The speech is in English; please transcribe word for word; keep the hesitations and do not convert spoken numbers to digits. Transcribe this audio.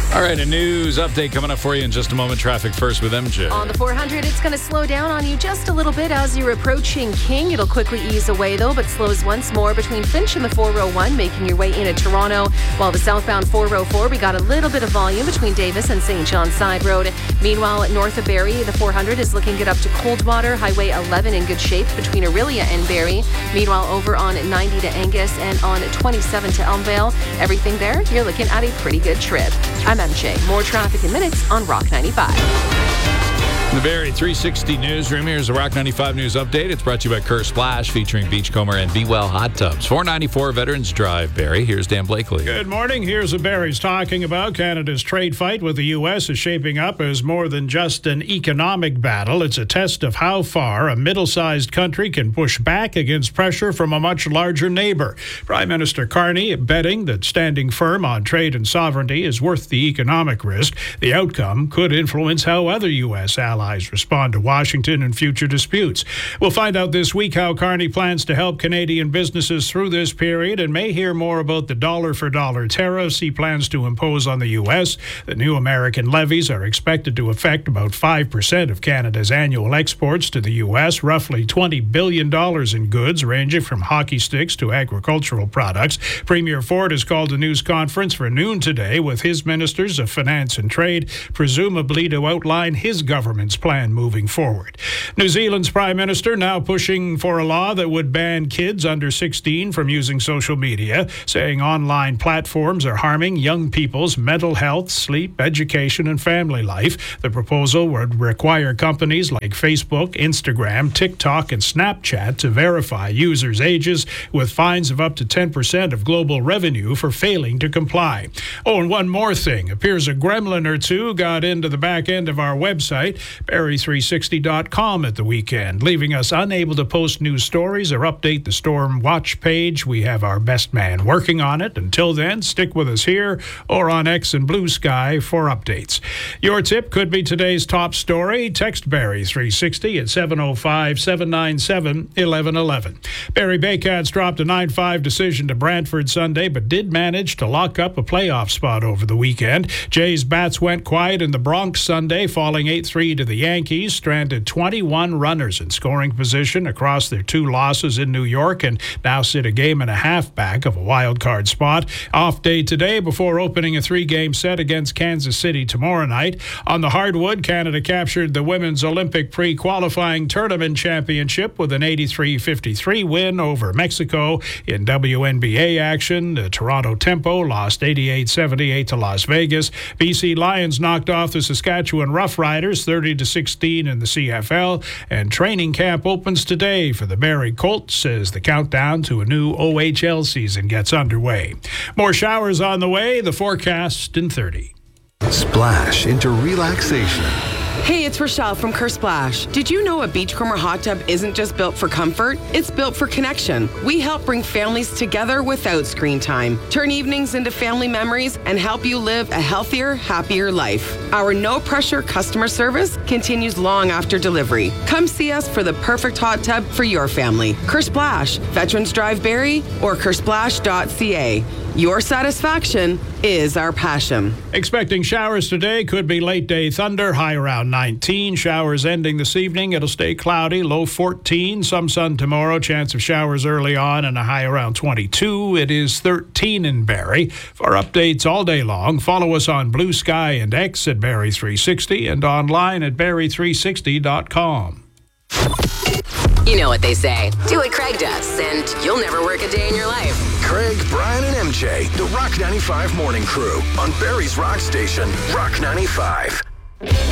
All right, a news update coming up for you in just a moment. Traffic first with M J. On the four hundred, it's going to slow down on you just a little bit as you're approaching King. It'll quickly ease away, though, but slows once more between Finch and the four oh one, making your way into Toronto. While the southbound four oh four, we got a little bit of volume between Davis and Saint John Side Road. Meanwhile, north of Barrie, the four hundred is looking good up to Coldwater. Highway eleven in good shape between Aurelia and Barrie. Meanwhile, over on ninety to Angus and on twenty-seven to Elmvale, everything there, you're looking at a pretty good trip. I'm M J. More traffic in minutes on Rock ninety-five. The Barrie three sixty newsroom. Here's the Rock ninety-five News Update. It's brought to you by Kerr Splash, featuring Beachcomber and Be Well Hot Tubs. four ninety-four Veterans Drive, Barrie. Here's Dan Blakely. Good morning. Here's what Barrie's talking about. Canada's trade fight with the U S is shaping up as more than just an economic battle. It's a test of how far a middle-sized country can push back against pressure from a much larger neighbor. Prime Minister Carney betting that standing firm on trade and sovereignty is worth the economic risk. The outcome could influence how other U S allies respond to Washington and future disputes. We'll find out this week how Carney plans to help Canadian businesses through this period, and may hear more about the dollar-for-dollar tariffs he plans to impose on the U S. The new American levies are expected to affect about five percent of Canada's annual exports to the U S, roughly twenty billion dollars in goods ranging from hockey sticks to agricultural products. Premier Ford has called a news conference for noon today with his ministers of finance and trade, presumably to outline his government's plan moving forward. New Zealand's Prime Minister now pushing for a law that would ban kids under sixteen from using social media, saying online platforms are harming young people's mental health, sleep, education, and family life. The proposal would require companies like Facebook, Instagram, TikTok, and Snapchat to verify users' ages, with fines of up to ten percent of global revenue for failing to comply. Oh, and one more thing. Appears a gremlin or two got into the back end of our website, Barrie three sixty dot com, at the weekend, leaving us unable to post news stories or update the Storm Watch page. We have our best man working on it. Until then, stick with us here or on X and Blue Sky for updates. Your tip could be today's top story. Text Barrie three sixty at seven oh five, seven nine seven, eleven eleven. Barrie Baycats dropped a nine five decision to Brantford Sunday, but did manage to lock up a playoff spot over the weekend. Jays bats went quiet in the Bronx Sunday, falling eight three to the Yankees, stranded twenty-one runners in scoring position across their two losses in New York, and now sit a game and a half back of a wild card spot. Off day today before opening a three-game set against Kansas City tomorrow night. On the hardwood, Canada captured the women's Olympic pre-qualifying tournament championship with an eighty-three fifty-three win over Mexico. In W N B A action, the Toronto Tempo lost eighty-eight seventy-eight to Las Vegas. B C Lions knocked off the Saskatchewan Roughriders thirty to sixteen in the C F L, and training camp opens today for the Barrie Colts as the countdown to a new O H L season gets underway. More showers on the way, the forecast in thirty. Splash into relaxation. Hey, it's Rochelle from Kerr Splash. Did you know a Beachcomber hot tub isn't just built for comfort? It's built for connection. We help bring families together without screen time, turn evenings into family memories, and help you live a healthier, happier life. Our no-pressure customer service continues long after delivery. Come see us for the perfect hot tub for your family. Kerr Splash, Veterans Drive Barrie, or kerr splash dot c a. Your satisfaction is our passion. Expecting showers today. Could be late day thunder, high around nineteen. Showers ending this evening. It'll stay cloudy, low fourteen. Some sun tomorrow. Chance of showers early on and a high around twenty-two. It is thirteen in Barrie. For updates all day long, follow us on Blue Sky and X at Barrie three sixty and online at Barrie three sixty dot com. You know what they say. Do what Craig does, and you'll never work a day in your life. Craig, Brian, and M J, the Rock ninety-five Morning Crew on Barrie's Rock Station, Rock ninety-five.